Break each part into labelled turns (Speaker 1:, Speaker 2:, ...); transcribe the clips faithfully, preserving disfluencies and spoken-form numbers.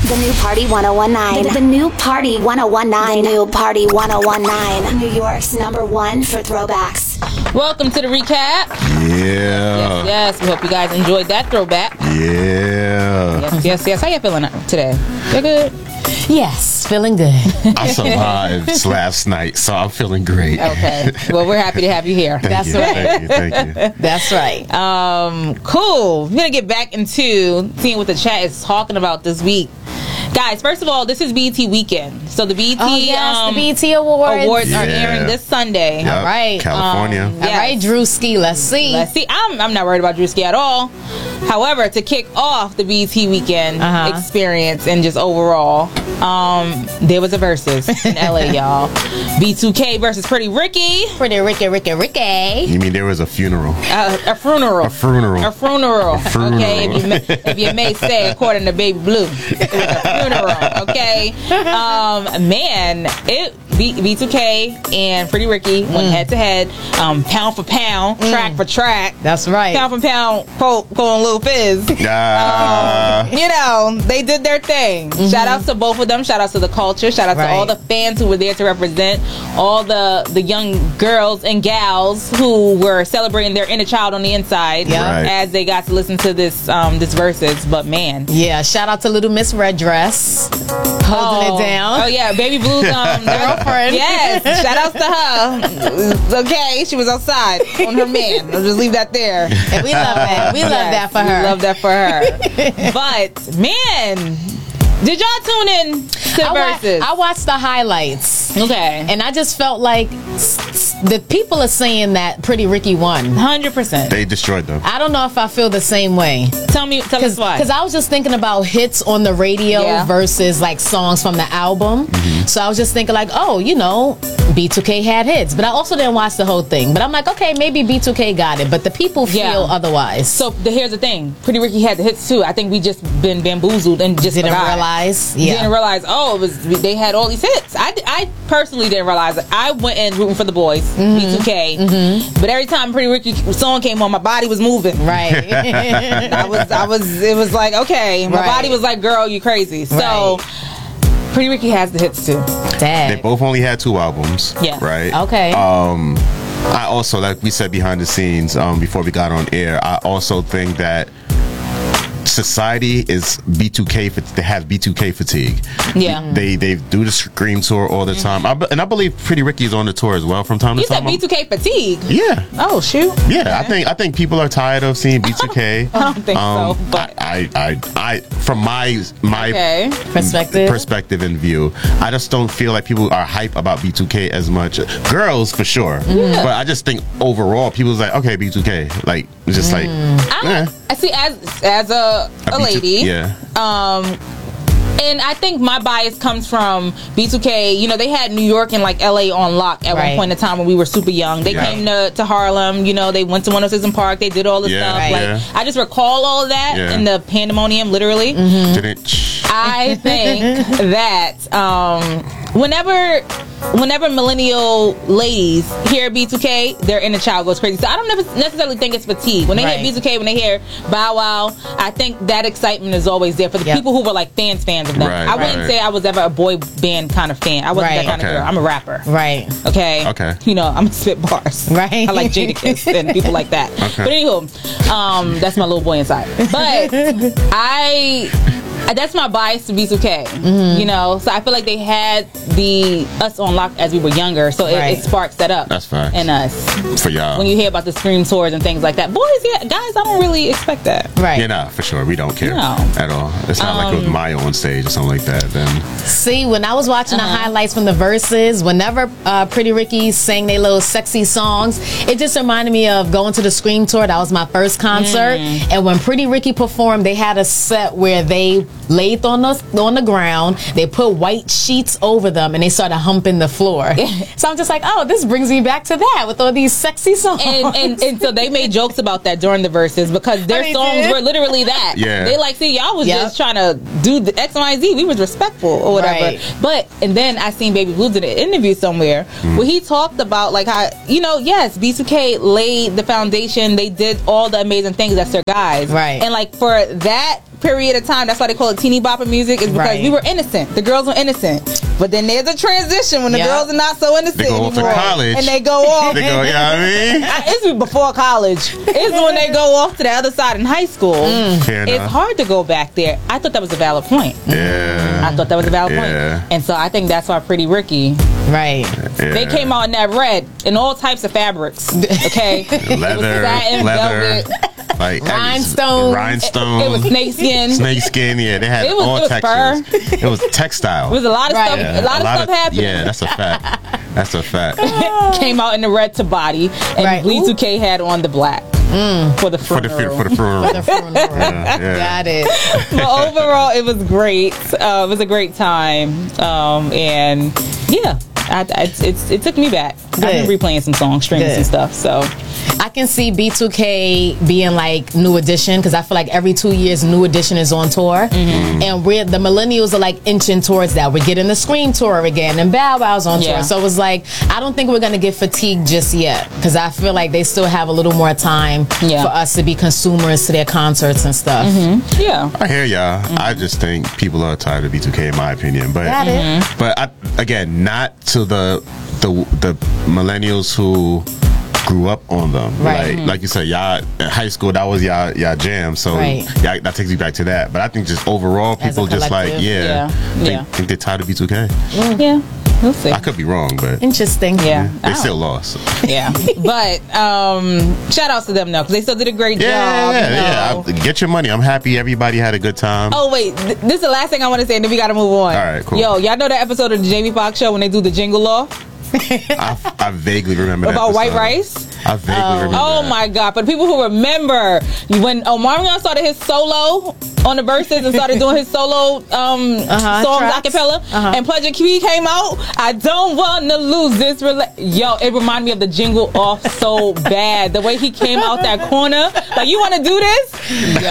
Speaker 1: The new Party one oh one nine. The, the new Party one oh one nine. The new Party one oh one nine. New York's number one for throwbacks.
Speaker 2: Welcome to the recap.
Speaker 3: Yeah.
Speaker 2: Yes, yes. We hope you guys enjoyed that throwback.
Speaker 3: Yeah.
Speaker 2: Yes, yes, yes. How you feeling today? You good?
Speaker 4: Yes, feeling good.
Speaker 3: I survived last night, so I'm feeling great.
Speaker 2: Okay. Well, we're happy to have you here.
Speaker 3: Thank
Speaker 4: That's
Speaker 3: you,
Speaker 4: right.
Speaker 3: Thank you. Thank you.
Speaker 4: That's right.
Speaker 2: Um, cool. We're gonna get back into seeing what the chat is talking about this week. Guys, first of all, this is B E T weekend. So the B E T
Speaker 4: Oh, yes,
Speaker 2: um,
Speaker 4: the B E T Awards.
Speaker 2: awards
Speaker 3: Yeah.
Speaker 2: are airing this Sunday.
Speaker 3: Yep.
Speaker 4: All right.
Speaker 3: California.
Speaker 2: Um,
Speaker 4: All right,
Speaker 2: Yes.
Speaker 4: Drewski, let's see.
Speaker 2: Let's see. I'm, I'm not worried about Drewski at all. However, to kick off the B E T weekend
Speaker 4: Uh-huh.
Speaker 2: experience and just overall, um, there was a versus in L A, y'all. B two K versus Pretty Ricky.
Speaker 4: Pretty Ricky, Ricky, Ricky.
Speaker 3: You mean there was a funeral?
Speaker 2: Uh, a funeral.
Speaker 3: A funeral.
Speaker 2: A funeral.
Speaker 3: A funeral.
Speaker 2: Okay, if you, may, if you may say, according to Baby Blue, it was a funeral. Okay, um, man, it B, B two K and Pretty Ricky went head to head, um, pound for pound, track for track.
Speaker 4: That's right.
Speaker 2: Pound for pound, quote, quote, Lil Fizz.
Speaker 3: Ah.
Speaker 2: You know, they did their thing. Shout outs to both of them. Shout outs to the culture. Shout outs
Speaker 4: Right.
Speaker 2: to all the fans who were there to represent all the the young girls and gals who were celebrating their inner child on the inside
Speaker 4: Yeah.
Speaker 3: Right.
Speaker 2: as they got to listen to this um this verses. But man,
Speaker 4: Yeah, shout out to Little Miss Red Dress. Holding
Speaker 2: oh,
Speaker 4: it down.
Speaker 2: Oh yeah, Baby Blue's um
Speaker 4: Girlfriend.
Speaker 2: Yes, shout outs to her. Okay, she was outside on her man. I'll just leave that there.
Speaker 4: And we love that. We love
Speaker 2: Yes,
Speaker 4: that for her.
Speaker 2: We love that for her. But man, did y'all tune in to the
Speaker 4: I, wa-
Speaker 2: verses?
Speaker 4: I watched the highlights.
Speaker 2: Okay,
Speaker 4: And I just felt like s- s- the people are saying that Pretty Ricky won.
Speaker 2: hundred percent.
Speaker 3: They destroyed them.
Speaker 4: I don't know if I feel the same way.
Speaker 2: Tell me, tell us why.
Speaker 4: Because I was just thinking about hits on the radio
Speaker 2: Yeah.
Speaker 4: versus like songs from the album. So I was just thinking like, oh, you know, B two K had hits. But I also didn't watch the whole thing. But I'm like, okay, maybe B two K got it. But the people feel
Speaker 2: Yeah.
Speaker 4: otherwise.
Speaker 2: So the, here's the thing: Pretty Ricky had the hits too. I think we just been bamboozled and just
Speaker 4: didn't
Speaker 2: forgot.
Speaker 4: realize. Yeah.
Speaker 2: Didn't realize. Oh, it was they had all these hits. I, I personally didn't realize it. I went in rooting for the boys,
Speaker 4: Mm-hmm.
Speaker 2: B two K. But every time Pretty Ricky song came on, my body was moving.
Speaker 4: Right.
Speaker 2: I was, I was, it was like, okay, my
Speaker 4: Right.
Speaker 2: body was like, girl, you crazy. So,
Speaker 4: Right.
Speaker 2: Pretty Ricky has the hits too.
Speaker 4: Dang.
Speaker 3: They both only had two albums.
Speaker 2: Yeah.
Speaker 3: Right.
Speaker 4: Okay.
Speaker 3: Um, I also, like we said behind the scenes, um, before we got on air, I also think that society is B two K. They have B two K fatigue.
Speaker 2: Yeah.
Speaker 3: They they do the Scream tour all the time, I, be- and I believe Pretty Ricky is on the tour as well from time
Speaker 2: You
Speaker 3: to
Speaker 2: said
Speaker 3: time.
Speaker 2: B two K fatigue.
Speaker 3: Yeah.
Speaker 2: Oh shoot.
Speaker 3: Yeah, I think I think people are tired of seeing B two K.
Speaker 2: I don't think so, but
Speaker 3: I, I, I, I, from my my
Speaker 2: okay.
Speaker 4: Perspective.
Speaker 3: perspective and view, I just don't feel like people are hype about B two K as much. Girls for sure, but I just think overall people's like, okay, B two K, like it's just like,
Speaker 2: I,
Speaker 3: eh.
Speaker 2: I see as as a, a
Speaker 3: A B two
Speaker 2: lady.
Speaker 3: yeah.
Speaker 2: Um, and I think my bias comes from B two K. You know, they had New York and like L A on lock at
Speaker 4: Right.
Speaker 2: one point in time when we were super young. They
Speaker 3: Yeah.
Speaker 2: came to, to Harlem. You know, they went to one oh six and Park. They did all this
Speaker 3: Yeah,
Speaker 2: stuff.
Speaker 3: right.
Speaker 2: Like
Speaker 3: yeah.
Speaker 2: I just recall all of that
Speaker 3: Yeah.
Speaker 2: in the pandemonium, literally.
Speaker 3: Didn't.
Speaker 2: I think that um, whenever whenever millennial ladies hear B two K, their inner child goes crazy. So I don't never necessarily think it's fatigue. When they
Speaker 4: Right.
Speaker 2: hear B two K, when they hear Bow Wow, I think that excitement is always there for the
Speaker 4: Yep.
Speaker 2: people who were like fans fans of them.
Speaker 3: Right,
Speaker 2: I wouldn't
Speaker 3: right.
Speaker 2: say I was ever a boy band kind of fan. I wasn't
Speaker 4: Right.
Speaker 2: that kind
Speaker 3: Okay.
Speaker 2: of girl. I'm a rapper.
Speaker 4: Right.
Speaker 2: Okay.
Speaker 3: Okay.
Speaker 2: You know, I'm a spit bars.
Speaker 4: Right.
Speaker 2: I like Jadakiss and people like that.
Speaker 3: Okay.
Speaker 2: But anywho, um, that's my little boy inside. But I, that's my bias to B two K.
Speaker 4: Mm-hmm.
Speaker 2: You know, so I feel like they had the us on lock as we were younger, so it,
Speaker 4: Right.
Speaker 2: it sparks that up.
Speaker 3: That's facts.
Speaker 2: in us.
Speaker 3: For y'all.
Speaker 2: When you hear about the Scream tours and things like that, boys, yeah, guys, I don't really expect that.
Speaker 4: Right.
Speaker 3: Yeah, nah, for sure. We don't care
Speaker 2: No.
Speaker 3: at all. It's not like it was Maya on stage or something like that. Then
Speaker 4: See, when I was watching
Speaker 2: Uh-huh.
Speaker 4: the highlights from the verses, whenever uh, Pretty Ricky sang their little sexy songs, it just reminded me of going to the Scream tour. That was my first concert.
Speaker 2: Mm.
Speaker 4: And when Pretty Ricky performed, they had a set where they laid on the on the ground, they put white sheets over them, and they started humping the floor. So I'm just like, oh, this brings me back to that with all these sexy songs.
Speaker 2: And, and and so they made jokes about that during the verses because their
Speaker 4: Oh, they
Speaker 2: songs
Speaker 4: did?
Speaker 2: were literally that.
Speaker 3: Yeah.
Speaker 2: They like, see, y'all was
Speaker 4: Yep.
Speaker 2: just trying to do the X, Y, Z. We was respectful or whatever.
Speaker 4: Right.
Speaker 2: But and then I seen Baby Blue did an interview somewhere where he talked about like how, you know, yes, B two K laid the foundation. They did all the amazing things. That's their guys.
Speaker 4: Right.
Speaker 2: And like for that period of time. That's why they call it teeny bopper music. Is because
Speaker 4: Right.
Speaker 2: we were innocent. The girls were innocent. But then there's a transition when the
Speaker 4: Yep.
Speaker 2: girls are not so innocent
Speaker 3: They go off to
Speaker 2: anymore.
Speaker 3: college.
Speaker 2: And they go off.
Speaker 3: They go, you know what I mean?
Speaker 2: I- It's before college. It's when they go off to the other side in high school.
Speaker 3: Fair
Speaker 2: It's
Speaker 3: enough.
Speaker 2: hard to go back there. I thought that was a valid point.
Speaker 3: Yeah.
Speaker 2: I thought that was a valid
Speaker 3: Yeah.
Speaker 2: point. And so I think that's why Pretty Ricky,
Speaker 4: Right.
Speaker 2: they
Speaker 3: Yeah.
Speaker 2: came out in that red in all types of fabrics. Okay?
Speaker 3: Leather,
Speaker 2: satin,
Speaker 3: leather,
Speaker 2: velvet.
Speaker 3: like every-
Speaker 4: Rhinestones.
Speaker 3: rhinestones,
Speaker 2: It was snakeskin.
Speaker 3: snake skin. Yeah, they had
Speaker 2: It was-
Speaker 3: all
Speaker 2: it was
Speaker 3: textures. It was textile.
Speaker 2: It was a lot of
Speaker 4: Right.
Speaker 2: stuff.
Speaker 3: Yeah,
Speaker 2: A lot of stuff happening.
Speaker 3: Yeah, that's a fact. That's a fact.
Speaker 2: Came out in the red to body, and
Speaker 4: Right.
Speaker 2: Bleed
Speaker 4: Ooh.
Speaker 2: two K had on the black for the
Speaker 3: For the
Speaker 2: funeral.
Speaker 3: for the funeral.
Speaker 4: The funeral.
Speaker 3: Yeah, yeah.
Speaker 4: Got it.
Speaker 2: But overall, it was great. Uh, it was a great time, um, and yeah, I, I, it's, it took me back. I've been
Speaker 4: Good.
Speaker 2: replaying some songs, streaming
Speaker 4: Good.
Speaker 2: some stuff. So
Speaker 4: I can see B two K being like New Edition because I feel like every two years New Edition is on tour, and we're the millennials are like inching towards that. We're getting the Scream tour again, and Bow Wow's on
Speaker 2: Yeah.
Speaker 4: tour. So it was like I don't think we're gonna get fatigued just yet because I feel like they still have a little more time
Speaker 2: Yeah.
Speaker 4: for us to be consumers to their concerts and stuff.
Speaker 2: yeah,
Speaker 3: I hear y'all. I just think people are tired of B two K, in my opinion. But
Speaker 4: Got it.
Speaker 3: but I, again, not to the the the millennials who grew up on them.
Speaker 4: Right.
Speaker 3: Like like you said, y'all in high school that was y'all y'all jam. So
Speaker 4: Right.
Speaker 3: yeah, that takes you back to that. But I think just overall,
Speaker 4: As a
Speaker 3: people just like
Speaker 4: collective.
Speaker 3: yeah,
Speaker 2: Yeah.
Speaker 3: Think,
Speaker 2: Yeah.
Speaker 3: think they're tired of B two K.
Speaker 2: yeah. We'll see.
Speaker 3: I could be wrong, but
Speaker 4: Interesting.
Speaker 2: Yeah,
Speaker 3: they
Speaker 2: I
Speaker 3: still lost.
Speaker 2: don't- yeah. But um, shout outs to them though, because they still did a great
Speaker 3: Yeah,
Speaker 2: job.
Speaker 3: yeah,
Speaker 2: you
Speaker 3: yeah.
Speaker 2: know.
Speaker 3: I- Get your money. I'm happy everybody had a good time.
Speaker 2: Oh wait, th- this is the last thing I want to say, and then we got to move on.
Speaker 3: All right, cool.
Speaker 2: Yo, y'all know that episode of the Jamie Foxx show when they do the jingle off
Speaker 3: I, I vaguely remember that
Speaker 2: about white
Speaker 3: episode.
Speaker 2: rice?
Speaker 3: I vaguely remember.
Speaker 2: Oh
Speaker 3: that.
Speaker 2: my god! But people who remember when Omarion started his solo on the verses and started doing his solo um,
Speaker 4: Uh-huh,
Speaker 2: songs
Speaker 4: tracks.
Speaker 2: acapella,
Speaker 4: Uh-huh.
Speaker 2: and Pleasure Key came out. I don't want to lose this. Rela- Yo, it reminded me of the jingle off so bad. The way he came out that corner, like you want to do this?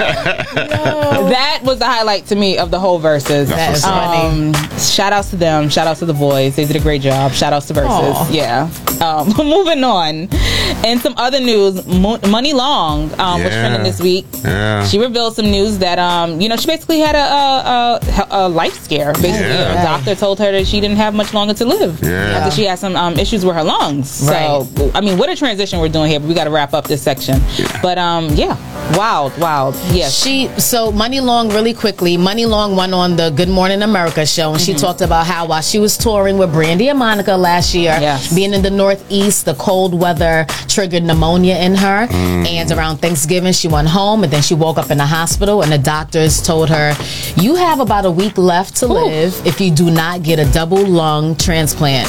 Speaker 2: Yo. That was the highlight to me of the whole verses.
Speaker 4: That is
Speaker 3: what's up.
Speaker 4: funny.
Speaker 2: Um, shout outs to them. Shout outs to the boys. They did a great job. Shout outs to verses.
Speaker 4: Aw.
Speaker 2: Yeah. Um, moving on. And some other news. Mo- Money Long um, was
Speaker 3: Yeah.
Speaker 2: trending this week.
Speaker 3: Yeah.
Speaker 2: She revealed some news that um, you know, she basically had a a, a, a life scare. Basically,
Speaker 3: Yeah.
Speaker 2: a doctor told her that she didn't have much longer to live.
Speaker 3: Yeah.
Speaker 2: After she had some um, issues with her lungs. So I mean, what a transition we're doing here. But we got to wrap up this section. But um, yeah, wild, wild. Yes.
Speaker 4: She so Money Long really quickly. Money Long went on the Good Morning America show, and she talked about how while she was touring with Brandy and Monica last year,
Speaker 2: Yes.
Speaker 4: being in the Northeast, the cold weather triggered pneumonia in her. And around Thanksgiving, she went home, and then she woke up in the hospital, and the doctors told her, "You have about a week left to live if you do not get a double lung transplant."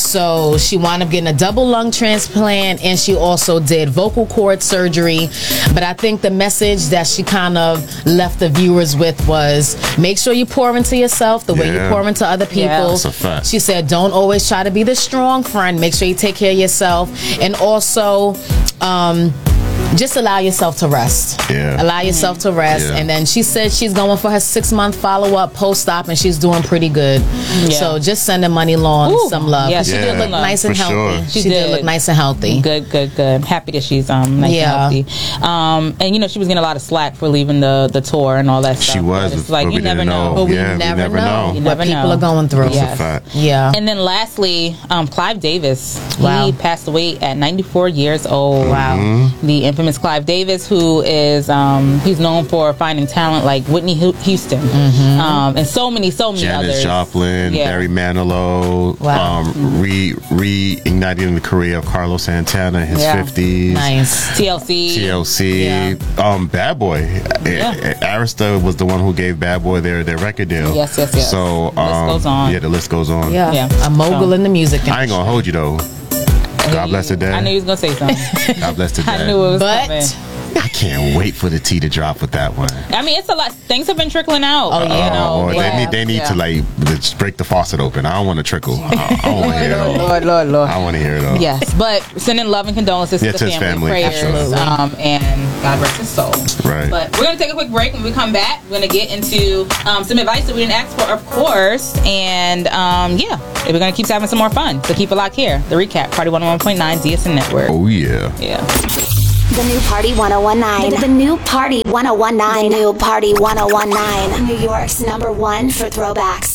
Speaker 4: So she wound up getting a double lung transplant, and she also did vocal cord surgery. But I think the message that she kind of left the viewers with was make sure you pour into yourself the way you
Speaker 3: Yeah.
Speaker 4: pour into other people.
Speaker 2: Yeah.
Speaker 3: That's a fact.
Speaker 4: She said, don't always try to be the strong friend. Make sure you take care of yourself. And also, um, just allow yourself to rest.
Speaker 3: Yeah.
Speaker 4: Allow yourself to rest.
Speaker 3: Yeah.
Speaker 4: And then she said she's going for her six month follow up post op, and she's doing pretty good.
Speaker 2: Yeah.
Speaker 4: So just sending Money Long
Speaker 2: Ooh.
Speaker 4: some love.
Speaker 2: Yeah,
Speaker 4: she
Speaker 2: she
Speaker 4: did
Speaker 3: did
Speaker 4: look
Speaker 2: love.
Speaker 4: nice and
Speaker 3: For
Speaker 4: healthy.
Speaker 3: sure.
Speaker 4: She,
Speaker 2: She
Speaker 4: did.
Speaker 2: did.
Speaker 4: look nice and healthy.
Speaker 2: Good, good, good. Happy that she's um nice
Speaker 4: Yeah.
Speaker 2: and healthy. Um, and you know she was getting a lot of slack for leaving the, the tour and all that stuff.
Speaker 3: She was,
Speaker 2: But it's
Speaker 3: but
Speaker 2: like
Speaker 3: we
Speaker 2: you never
Speaker 3: didn't
Speaker 2: know.
Speaker 3: know.
Speaker 4: But we
Speaker 3: Yeah, we
Speaker 4: never,
Speaker 3: never
Speaker 4: know,
Speaker 3: know.
Speaker 2: You
Speaker 4: what
Speaker 2: never
Speaker 4: people
Speaker 2: know.
Speaker 4: are going through.
Speaker 3: That's
Speaker 2: Yes.
Speaker 3: a fact.
Speaker 4: Yeah.
Speaker 2: And then lastly, um, Clive Davis.
Speaker 4: Wow.
Speaker 2: He passed away at ninety-four years old.
Speaker 4: Wow.
Speaker 3: Mm-hmm.
Speaker 2: The infamous Clive Davis, who is um, he's known for finding talent like Whitney Hu- Houston,
Speaker 4: Mm-hmm.
Speaker 2: um, and so many, so many
Speaker 3: Janis
Speaker 2: others.
Speaker 3: Joplin,
Speaker 2: Yeah.
Speaker 3: Barry Manilow,
Speaker 4: Wow.
Speaker 3: um, re reigniting the career of Carlos Santana in his
Speaker 2: Yeah.
Speaker 3: fifties.
Speaker 4: Nice.
Speaker 2: T L C.
Speaker 3: T L C,
Speaker 4: Yeah.
Speaker 3: um, Bad Boy.
Speaker 2: Yeah.
Speaker 3: A- Arista was the one who gave Bad Boy their, their record deal.
Speaker 2: Yes, yes, yes.
Speaker 3: So
Speaker 2: The list
Speaker 3: um,
Speaker 2: goes on.
Speaker 3: yeah, the list goes on.
Speaker 4: Yeah.
Speaker 2: Yeah.
Speaker 4: A mogul
Speaker 2: So-
Speaker 4: in the music
Speaker 3: I ain't gonna hold you though. God bless the
Speaker 2: I knew he
Speaker 3: dad.
Speaker 2: was gonna say something.
Speaker 3: God bless the
Speaker 2: I knew it
Speaker 3: dad.
Speaker 2: was
Speaker 4: But
Speaker 2: coming.
Speaker 3: I can't wait for the T to drop with that one.
Speaker 2: I mean, it's a lot. Things have been trickling out.
Speaker 4: Oh, yeah.
Speaker 2: you know,
Speaker 3: Oh, boy,
Speaker 2: but-
Speaker 3: they need they need
Speaker 2: yeah.
Speaker 3: to like just break the faucet open. I don't want to trickle. I, I want to hear it all.
Speaker 2: Lord, Lord, Lord.
Speaker 3: I want to hear it all.
Speaker 2: Yes, but sending love and condolences
Speaker 3: Yeah,
Speaker 2: to
Speaker 3: to
Speaker 2: the
Speaker 3: his
Speaker 2: family,
Speaker 3: family,
Speaker 2: prayers,
Speaker 4: absolutely.
Speaker 2: um, and God rest his soul.
Speaker 3: Right.
Speaker 2: But we're gonna take a quick break. When we come back, we're gonna get into um, some advice that we didn't ask for, of course, and um, yeah, we're gonna keep having some more fun. So keep it locked here. The recap, Party one oh one point nine D S N Network.
Speaker 3: Oh yeah.
Speaker 2: Yeah.
Speaker 1: The new Party one oh one nine. The, the new Party one oh one nine. The new Party one oh one nine. New York's number one for throwbacks.